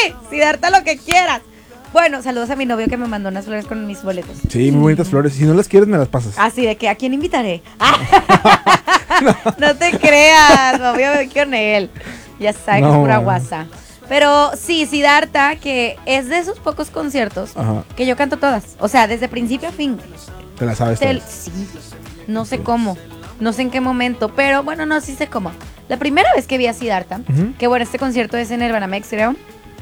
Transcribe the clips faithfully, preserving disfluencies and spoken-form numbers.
Siddhartha, lo que quieras. Bueno, saludos a mi novio que me mandó unas flores con mis boletos. Sí, muy bonitas flores. Si no las quieres, me las pasas. Así de que, ¿a quién invitaré? no. no te creas, obvio con él. Ya sabes no, que es pura guasa. Pero sí, Siddhartha, que es de esos pocos conciertos Ajá. que yo canto todas. O sea, desde principio a fin. ¿Te las sabes todas? Sí, no sé sí. cómo, no sé en qué momento, pero bueno, no, sí sé cómo. La primera vez que vi a Siddhartha, uh-huh. que bueno, este concierto es en el Banamex, creo.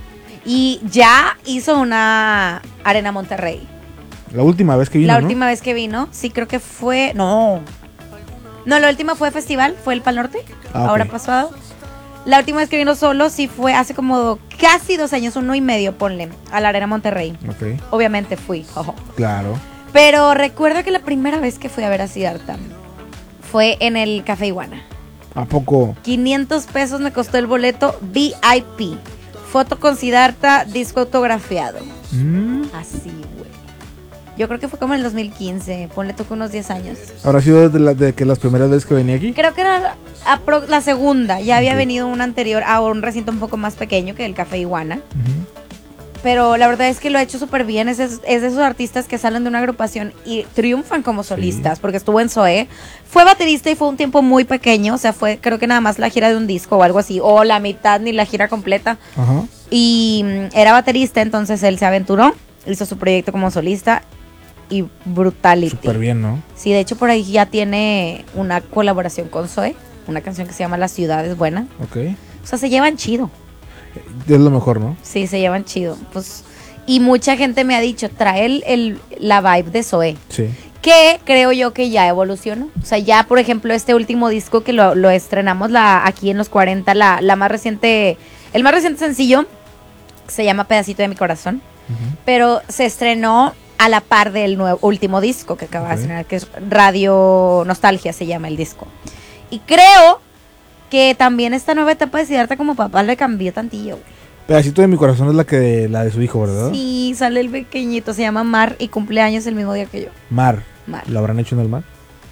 Y ya hizo una Arena Monterrey. La última vez que vino, La ¿no? última vez que vino, sí creo que fue... No. No, la última fue festival, fue el Pal Norte, ah, ahora okay. pasado. La última vez que vino solo sí fue hace como casi dos años, uno y medio, ponle, a la Arena Monterrey. Okay. Obviamente fui. Oh. Claro. Pero recuerdo que la primera vez que fui a ver a Siddhartha fue en el Café Iguana. ¿A poco? quinientos pesos me costó el boleto V I P. Foto con Siddhartha, disco autografiado. Mm. Así, güey. Yo creo que fue como en el dos mil quince. Ponle tú con unos diez años. ¿Habrá sido desde la, de que las primeras veces que venía aquí? Creo que era la, la, la segunda. Ya había okay. venido una anterior a un recinto un poco más pequeño que el Café Iguana. Uh-huh. Pero la verdad es que lo ha hecho súper bien. Es, es, es de esos artistas que salen de una agrupación y triunfan como solistas. Sí. Porque estuvo en Zoé. Fue baterista y fue un tiempo muy pequeño. O sea, fue creo que nada más la gira de un disco o algo así. O la mitad ni la gira completa. Ajá. Y mm, era baterista, entonces él se aventuró. Hizo su proyecto como solista. Y brutality. Súper bien, ¿no? Sí, de hecho por ahí ya tiene una colaboración con Zoé. Una canción que se llama La Ciudad es Buena. Ok. O sea, se llevan chido. Es lo mejor, ¿no? Sí, se llevan chido. Pues, y mucha gente me ha dicho, trae el, el, la vibe de Zoé. Sí. Que creo yo que ya evolucionó. O sea, ya, por ejemplo, este último disco que lo, lo estrenamos la, aquí en los cuarenta, la, la más reciente, el más reciente sencillo, se llama Pedacito de mi Corazón. Uh-huh. Pero se estrenó a la par del nuevo, último disco que acaba okay. de estrenar, que es Radio Nostalgia, se llama el disco. Y creo que también esta nueva etapa de Siddhartha como papá le cambió tantillo. Pedacito de mi Corazón es la que de, la de su hijo, ¿verdad? Sí, sale el pequeñito, se llama Mar y cumple años el mismo día que yo. Mar. Mar. ¿Lo habrán hecho en el mar?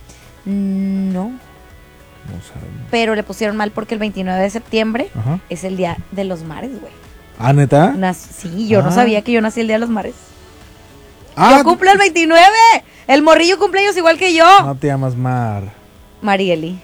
No. No sabemos. Pero le pusieron mal porque el veintinueve de septiembre Ajá. es el día de los mares, güey. ¿Ah, neta? Nas- sí, yo ah. no sabía que yo nací el día de los mares. Ah, yo cumplo el veintinueve. El morrillo cumple años igual que yo. No te llamas Mar. Marieli.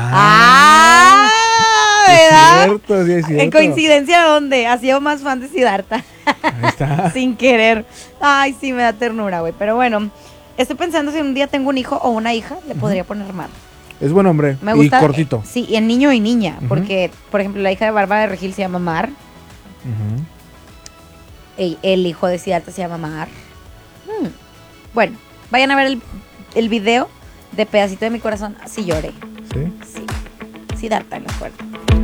Ah. Ah, ¿verdad? Es cierto, sí es cierto. ¿En coincidencia dónde? Ha sido más fan de Siddhartha. Ahí está. Sin querer. Ay, sí, me da ternura, güey. Pero bueno, estoy pensando si un día tengo un hijo o una hija, le uh-huh. podría poner Mar. Es buen hombre. Me gusta, y cortito. Eh, sí, y en niño y niña. Uh-huh. Porque, por ejemplo, la hija de Bárbara de Regil se llama Mar. Uh-huh. El, el hijo de Siddhartha se llama Mar. Hmm. Bueno, vayan a ver el, el video de Pedacito de mi Corazón. Así lloré. ¿Sí? Sí. Siddhartha en los cuernos.